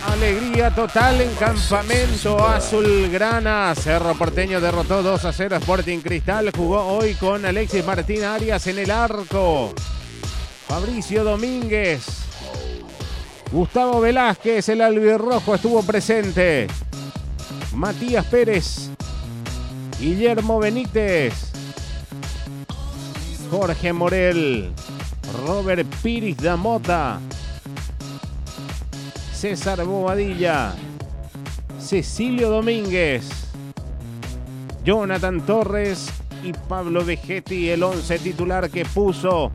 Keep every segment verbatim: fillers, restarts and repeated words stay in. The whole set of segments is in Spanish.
Alegría total en Campamento Azulgrana. Cerro Porteño derrotó dos a cero a Sporting Cristal. Jugó hoy con Alexis Martín Arias en el arco. Fabricio Domínguez. Gustavo Velázquez, el albirrojo, estuvo presente. Matías Pérez. Guillermo Benítez. Jorge Morel. Robert Piris da Mota. César Bobadilla, Cecilio Domínguez, Jonathan Torres y Pablo Vegetti, el once titular que puso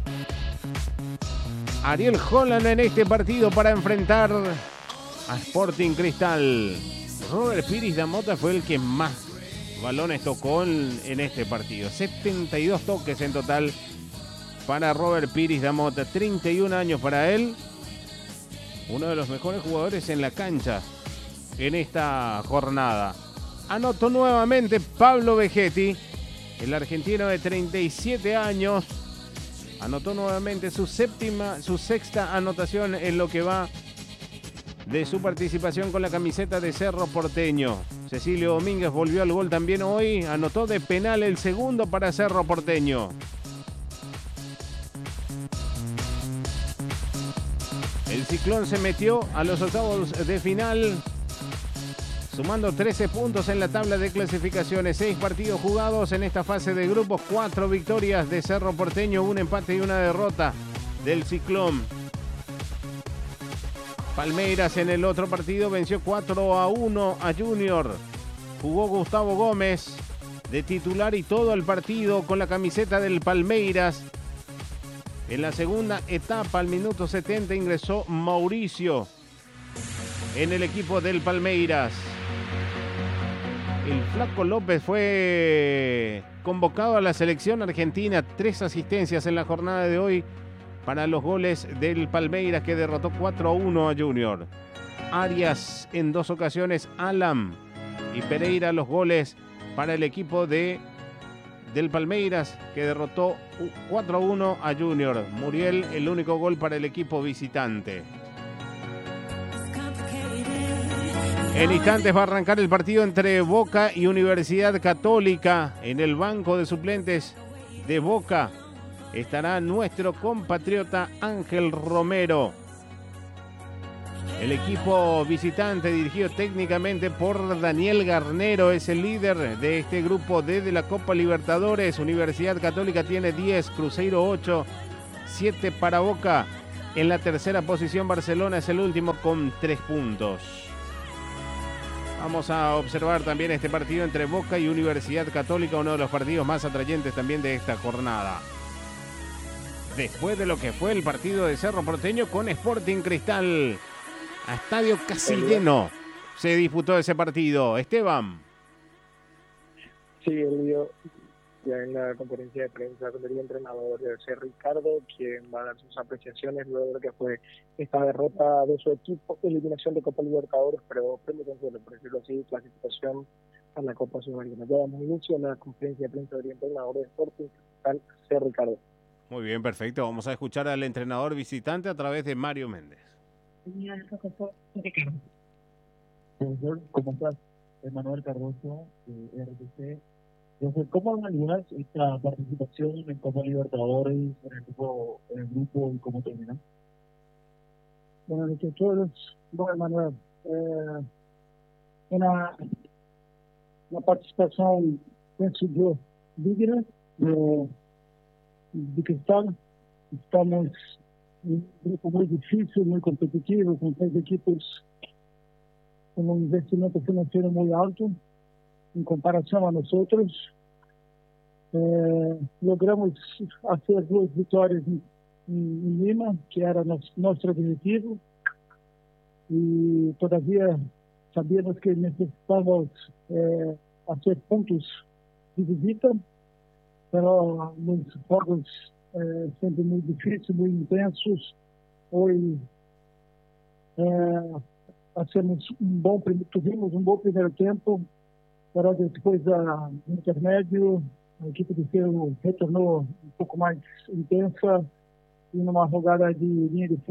Ariel Holland en este partido para enfrentar a Sporting Cristal. Robert Piris da Mota fue el que más balones tocó en, en este partido. setenta y dos toques en total para Robert Piris da Mota, treinta y un años para él. Uno de los mejores jugadores en la cancha en esta jornada. Anotó nuevamente Pablo Vegetti, el argentino de treinta y siete años. Anotó nuevamente su séptima, su sexta anotación en lo que va de su participación con la camiseta de Cerro Porteño. Cecilio Domínguez volvió al gol también hoy. Anotó de penal el segundo para Cerro Porteño. El Ciclón se metió a los octavos de final, sumando trece puntos en la tabla de clasificaciones. seis partidos jugados en esta fase de grupos, cuatro victorias de Cerro Porteño, un empate y una derrota del Ciclón. Palmeiras en el otro partido venció cuatro a uno a Junior. Jugó Gustavo Gómez de titular y todo el partido con la camiseta del Palmeiras. En la segunda etapa, al minuto setenta, ingresó Mauricio en el equipo del Palmeiras. El Flaco López fue convocado a la selección argentina. Tres asistencias en la jornada de hoy para los goles del Palmeiras, que derrotó cuatro a uno a Junior. Arias en dos ocasiones, Alam y Pereira los goles para el equipo de del Palmeiras, que derrotó cuatro a uno a Junior. Muriel, el único gol para el equipo visitante. En instantes va a arrancar el partido entre Boca y Universidad Católica. En el banco de suplentes de Boca estará nuestro compatriota Ángel Romero. El equipo visitante, dirigido técnicamente por Daniel Garnero, es el líder de este grupo D de la Copa Libertadores. Universidad Católica tiene diez, Cruzeiro ocho, siete para Boca. En la tercera posición, Barcelona es el último con tres puntos. Vamos a observar también este partido entre Boca y Universidad Católica, uno de los partidos más atrayentes también de esta jornada. Después de lo que fue el partido de Cerro Porteño con Sporting Cristal. A estadio casi lleno se disputó ese partido. Esteban. Sí, el lío ya en la conferencia de prensa con el entrenador de José Ricardo, quien va a dar sus apreciaciones luego de lo que fue esta derrota de su equipo, eliminación de Copa Libertadores, pero premio consuelo, por decirlo así, clasificación a la Copa Sudamericana. Ya damos inicio a la conferencia de prensa del entrenador de Sporting, José Ricardo. Muy bien, perfecto. Vamos a escuchar al entrenador visitante a través de Mario Méndez. ¿Cómo estás? Emanuel Cardoso, de R T C. Entonces, ¿cómo analizas esta participación en Copa Libertadores, en el grupo, en el grupo y cómo termina? Buenas noches a todos. Bueno, Emanuel, eh, una, una participación, pienso yo, digna de, de Cristal. Estamos un grupo muy difícil, muy competitivo, con tres equipos con un investimento financiero muy alto en comparación a nosotros. Eh, logramos hacer dos victorias en, en Lima, que era nos, nuestro objetivo, y todavía sabíamos que necesitábamos eh, hacer puntos de visita, pero los juegos Eh, sempre muito difícil, muito intensos. Hoje é, hacemos um bom, tivemos um bom primeiro tempo, mas depois da do intermédio a equipe de Cerro retornou um pouco mais intensa e numa jogada de linha de